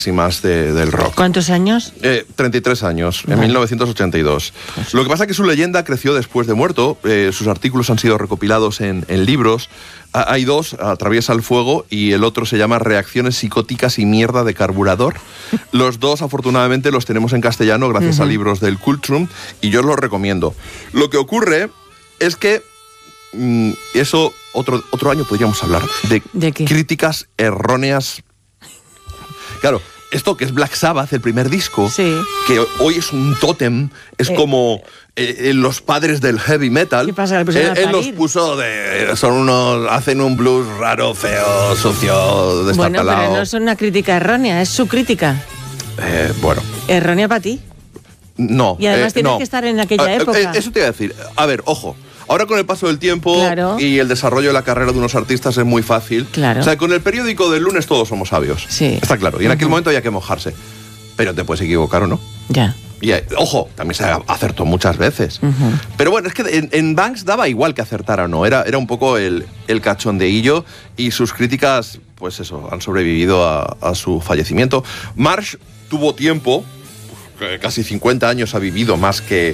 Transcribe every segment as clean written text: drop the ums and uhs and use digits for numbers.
más del rock. ¿Cuántos años? 33 años, Vale. en 1982. Pues. Lo que pasa es que su leyenda creció después de muerto. Sus artículos han sido recopilados en libros. Hay dos, Atraviesa el fuego, y el otro se llama Reacciones psicóticas y mierda de carburador. Los dos, afortunadamente, los tenemos en castellano gracias a libros del Cultrum, y yo os los recomiendo. Lo que ocurre es que eso, otro año podríamos hablar ¿De qué? críticas erróneas. Claro, esto que es Black Sabbath, el primer disco, Sí. que hoy es un tótem, es como los padres del heavy metal. ¿Qué pasa? ¿Le pusieron a Él los parir? puso hacen un blues raro, feo, sucio, destapelado. Bueno, pero no es una crítica errónea, es su crítica. Bueno, Errónea para ti. no. Y además tienes no. que estar en aquella época. Eso te iba a decir. A ver, ojo. Ahora con el paso del tiempo Claro. y el desarrollo de la carrera de unos artistas es muy fácil. Claro. O sea, con el periódico del lunes todos somos sabios. Sí. Está claro. Y en aquel momento había que mojarse. Pero te puedes equivocar o no. Ya. Y, ojo, también se acertó muchas veces. Pero bueno, es que en Banks daba igual que acertara o no. Era un poco el cachondeillo, y sus críticas, pues eso, han sobrevivido a su fallecimiento. Marsh tuvo tiempo, casi 50 años ha vivido más que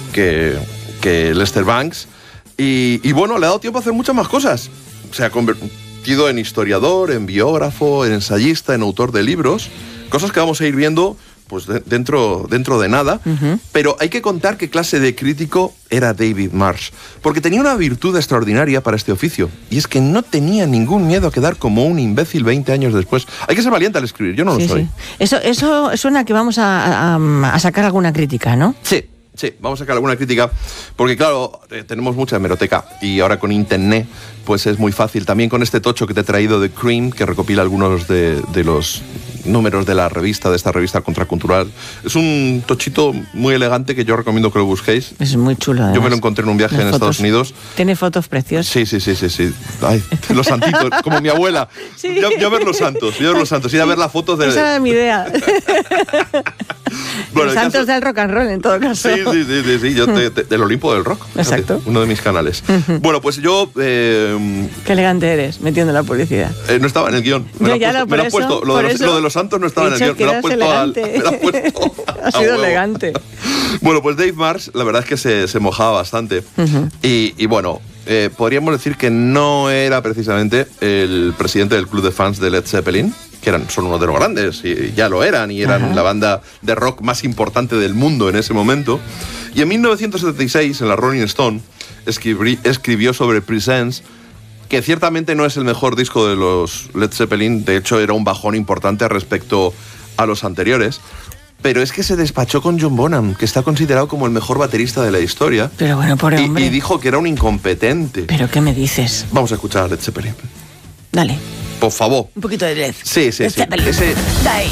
Lester Banks. Y bueno, le ha dado tiempo a hacer muchas más cosas. Se ha convertido en historiador, en biógrafo, en ensayista, en autor de libros. Cosas que vamos a ir viendo pues dentro de nada. Pero hay que contar qué clase de crítico era David Marsh. Porque tenía una virtud extraordinaria para este oficio. Y es que no tenía ningún miedo a quedar como un imbécil 20 años después. Hay que ser valiente al escribir, yo no lo soy. Sí. Eso suena que vamos a sacar alguna crítica, ¿no? Sí, vamos a sacar alguna crítica, porque claro, tenemos mucha hemeroteca, y ahora con internet pues es muy fácil. También con este tocho que te he traído de Cream, que recopila algunos de los números de esta revista contracultural. Es un tochito muy elegante que yo recomiendo que lo busquéis. Es muy chulo, además. Yo me lo encontré en un viaje en Estados Unidos. Tiene fotos preciosas. Sí. Ay, los santitos, como mi abuela. Sí. Ya ver los santos, ir a ver las fotos de... Esa era mi idea. Bueno, los santos del rock and roll, en todo caso. Sí, yo del Olimpo del Rock. Exacto. Fíjate, uno de mis canales. Bueno, pues yo... Qué elegante eres, metiendo la publicidad. no estaba en el guión. Me lo han puesto. Lo de los santos no estaba en el guión. Me lo han puesto Ha sido elegante. Bueno, pues Dave Marsh, la verdad es que se mojaba bastante. Y bueno, podríamos decir que no era precisamente el presidente del club de fans de Led Zeppelin, que son uno de los grandes, y ya lo eran, y eran la banda de rock más importante del mundo en ese momento. Y en 1976, en la Rolling Stone, escribió sobre Presence, que ciertamente no es el mejor disco de los Led Zeppelin. De hecho, era un bajón importante respecto a los anteriores. Pero es que se despachó con John Bonham, que está considerado como el mejor baterista de la historia. Pero bueno, pobre hombre. Y dijo que era un incompetente. ¿Pero qué me dices? Vamos a escuchar a Led Zeppelin. Dale. Por favor. Un poquito de Led. Sí. Led Zeppelin. Ese... Dale.